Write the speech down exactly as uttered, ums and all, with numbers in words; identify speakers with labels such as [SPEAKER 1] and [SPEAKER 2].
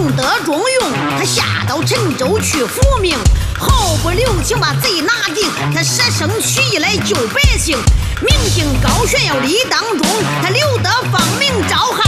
[SPEAKER 1] 中得中用，他下到陈州去复命，后不留情把贼拿尽，他舍生取义来救百姓。明星高悬要立当中，他留得芳名昭汉